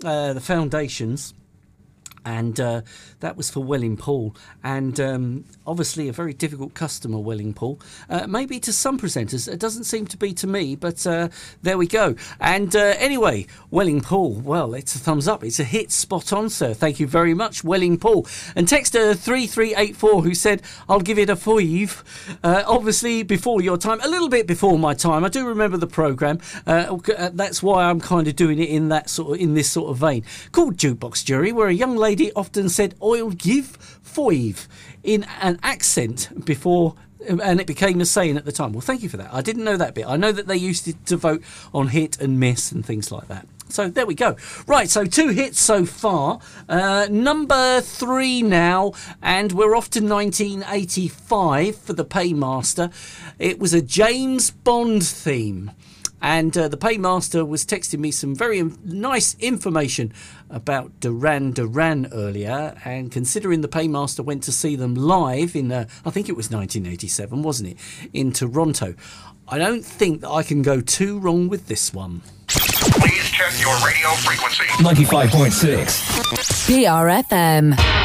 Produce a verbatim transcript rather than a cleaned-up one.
uh, the foundations. And uh, that was for Welling Pool. And um, obviously a very difficult customer, Welling Pool. Uh, maybe to some presenters. It doesn't seem to be to me, but uh, there we go. And uh, anyway, Welling Pool, well, it's a thumbs up. It's a hit, spot on, sir. Thank you very much, Welling Pool. And texter three three eight four, who said, I'll give it a five. Uh, obviously, before your time, a little bit before my time. I do remember the programme. Uh, that's why I'm kind of doing it in that sort of, in this sort of vein. Called Jukebox Jury, where a young lady often said, I'll give five in an accent before, and it became a saying at the time. Well, thank you for that. I didn't know that bit. I know that they used to, to vote on hit and miss and things like that. So there we go. Right, so two hits so far. Uh, number three now, and we're off to nineteen eighty-five for the Paymaster. It was a James Bond theme. And uh, the Paymaster was texting me some very nice information about Duran Duran earlier. And considering the Paymaster went to see them live in, uh, I think it was nineteen eighty-seven, wasn't it, in Toronto, I don't think that I can go too wrong with this one. Please check your radio frequency. ninety-five point six P R F M.